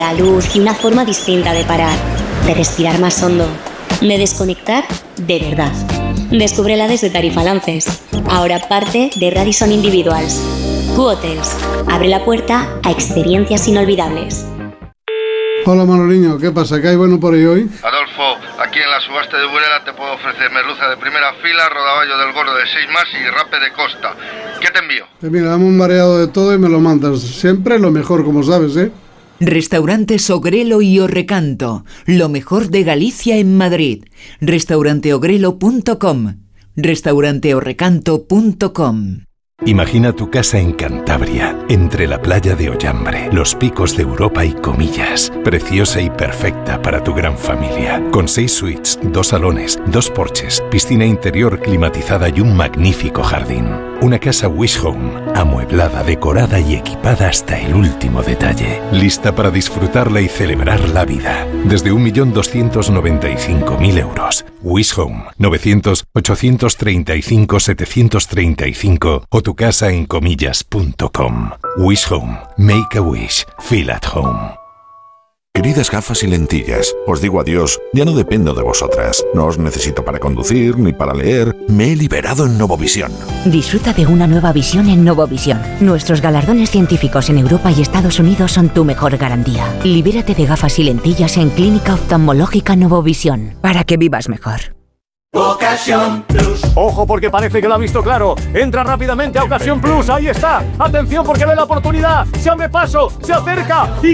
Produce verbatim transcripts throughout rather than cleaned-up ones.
La luz y una forma distinta de parar, de respirar más hondo, de desconectar de verdad. Descúbrela desde Tarifa Lances, ahora parte de Radisson Individuals. Q-Hotels, abre la puerta a experiencias inolvidables. Hola Manoliño, ¿qué pasa? ¿Qué hay bueno por ahí hoy? Adolfo, aquí en la subasta de Burela te puedo ofrecer merluza de primera fila, rodaballo del gordo de seis más y rape de costa. ¿Qué te envío? Pues mira, dame un variado de todo y me lo mandas. Siempre lo mejor, como sabes, ¿eh? Restaurantes Ogrelo y Orrecanto, lo mejor de Galicia en Madrid. restaurante ogrelo punto com, restaurante orrecanto punto com. Imagina tu casa en Cantabria, entre la playa de Ollambre, los picos de Europa y Comillas. Preciosa y perfecta para tu gran familia. Con seis suites, dos salones, dos porches, piscina interior climatizada y un magnífico jardín. Una casa Wish Home, amueblada, decorada y equipada hasta el último detalle. Lista para disfrutarla y celebrar la vida. Desde un millón doscientos noventa y cinco mil euros. Wish Home, novecientos, ochocientos treinta y cinco, setecientos treinta y cinco o tu casa en comillas punto com. Wish Home. Make a wish. Feel at home. Queridas gafas y lentillas, os digo adiós, ya no dependo de vosotras. No os necesito para conducir ni para leer. Me he liberado en Novovisión. Disfruta de una nueva visión en Novovisión. Nuestros galardones científicos en Europa y Estados Unidos son tu mejor garantía. Libérate de gafas y lentillas en Clínica Oftalmológica Novovisión, para que vivas mejor. Ocasión Plus. Ojo, porque parece que lo ha visto claro. Entra rápidamente a Ocasión Plus. Ahí está. Atención, porque ve la oportunidad. Se abre paso, se acerca y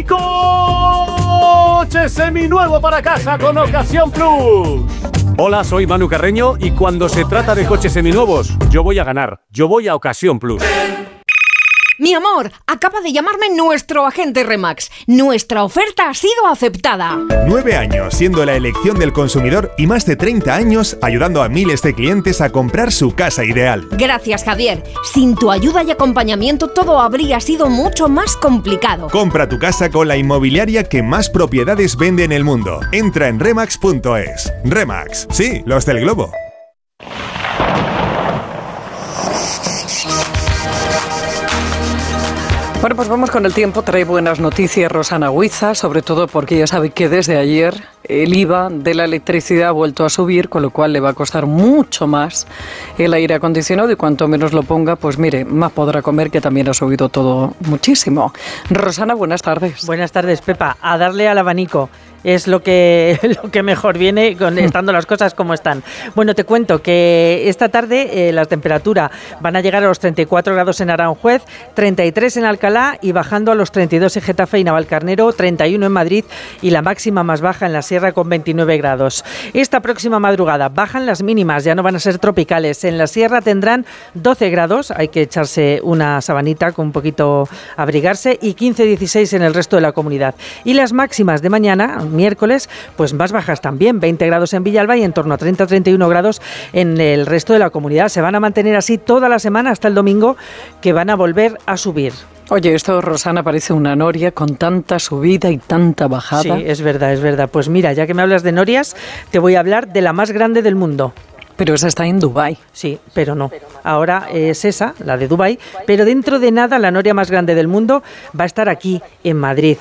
coche seminuevo para casa con Ocasión Plus. Hola, soy Manu Carreño y cuando se trata de coches seminuevos, yo voy a ganar. Yo voy a Ocasión Plus. Mi amor, acaba de llamarme nuestro agente Remax. Nuestra oferta ha sido aceptada. Nueve años siendo la elección del consumidor y más de treinta años ayudando a miles de clientes a comprar su casa ideal. Gracias, Javier. Sin tu ayuda y acompañamiento todo habría sido mucho más complicado. Compra tu casa con la inmobiliaria que más propiedades vende en el mundo. Entra en remax punto es. Remax, sí, los del globo. Bueno, pues vamos con el tiempo. Trae buenas noticias Rosana Huiza, sobre todo porque ya sabe que desde ayer el I V A de la electricidad ha vuelto a subir, con lo cual le va a costar mucho más el aire acondicionado y cuanto menos lo ponga, pues mire, más podrá comer, que también ha subido todo muchísimo. Rosana, buenas tardes. Buenas tardes, Pepa. A darle al abanico. Es lo que, lo que mejor viene con, estando las cosas como están. Bueno, te cuento que esta tarde eh, la temperatura van a llegar a los treinta y cuatro grados en Aranjuez, treinta y tres en Alcalá y bajando a los treinta y dos en Getafe y Navalcarnero, treinta y uno en Madrid y la máxima más baja en la Sierra con veintinueve grados. Esta próxima madrugada bajan las mínimas, ya no van a ser tropicales. En la Sierra tendrán doce grados, hay que echarse una sabanita con un poquito abrigarse, y quince a dieciséis en el resto de la comunidad. Y las máximas de mañana, miércoles, pues más bajas también, veinte grados en Villalba y en torno a treinta a treinta y uno grados en el resto de la comunidad. Se van a mantener así toda la semana hasta el domingo, que van a volver a subir. Oye, esto, Rosana, parece una noria con tanta subida y tanta bajada. Sí, es verdad, es verdad. Pues mira, ya que me hablas de norias, te voy a hablar de la más grande del mundo. Pero esa está en Dubái. Sí, pero no. Ahora es esa, la de Dubái, pero dentro de nada la noria más grande del mundo va a estar aquí, en Madrid.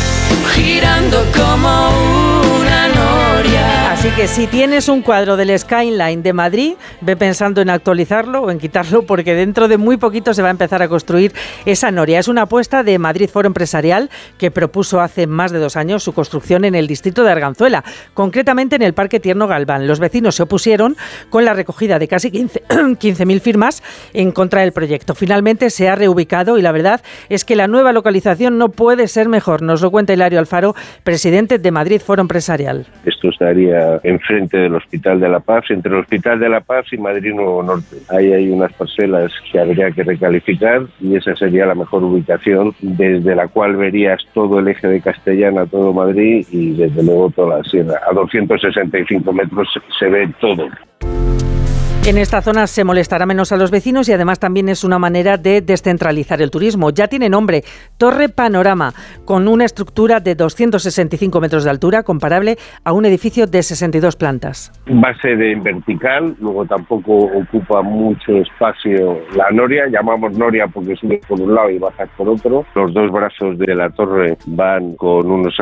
Girando como una noria. Así que si tienes un cuadro del Skyline de Madrid, ve pensando en actualizarlo o en quitarlo, porque dentro de muy poquito se va a empezar a construir esa noria. Es una apuesta de Madrid Foro Empresarial, que propuso hace más de dos años su construcción en el distrito de Arganzuela, concretamente en el Parque Tierno Galván. Los vecinos se opusieron con la recogida de casi quince mil firmas en contra del proyecto. Finalmente se ha reubicado y la verdad es que la nueva localización no puede ser mejor. Nos lo cuenta Hilario Alfaro, presidente de Madrid Foro Empresarial. Esto estaría enfrente del Hospital de la Paz, entre el Hospital de la Paz y Madrid Nuevo Norte. Ahí hay unas parcelas que habría que recalificar y esa sería la mejor ubicación, desde la cual verías todo el eje de Castellana, todo Madrid y desde luego toda la sierra. A doscientos sesenta y cinco metros se ve todo. En esta zona se molestará menos a los vecinos y además también es una manera de descentralizar el turismo. Ya tiene nombre, Torre Panorama, con una estructura de doscientos sesenta y cinco metros de altura, comparable a un edificio de sesenta y dos plantas. Base de vertical, luego tampoco ocupa mucho espacio la noria, llamamos noria porque sube por un lado y baja por otro. Los dos brazos de la torre van con unos